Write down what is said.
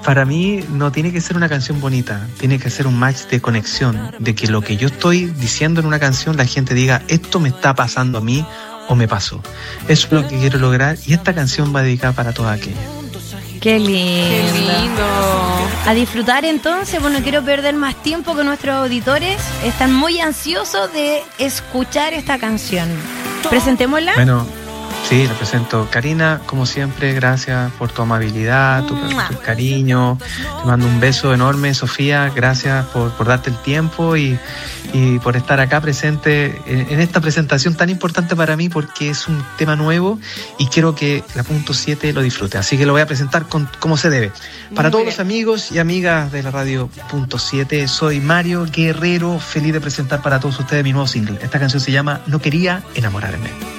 Para mí no tiene que ser una canción bonita, tiene que ser un match de conexión, de que lo que yo estoy diciendo en una canción la gente diga, esto me está pasando a mí o me pasó. Eso es lo que quiero lograr y esta canción va dedicada para todas aquellas. Qué lindo. Qué lindo. A disfrutar entonces, no quiero perder más tiempo con nuestros auditores. Están muy ansiosos de escuchar esta canción. ¿Presentémosla? Bueno, sí, la presento. Karina, como siempre, gracias por tu amabilidad, tu cariño. Te mando un beso enorme, Sofía. Gracias por darte el tiempo y por estar acá presente en esta presentación tan importante para mí porque es un tema nuevo y quiero que la punto 7 lo disfrute. Así que lo voy a presentar como se debe. Para todos los amigos y amigas de la radio punto 7, soy Mario Guerrero, feliz de presentar para todos ustedes mi nuevo single. Esta canción se llama No quería enamorarme.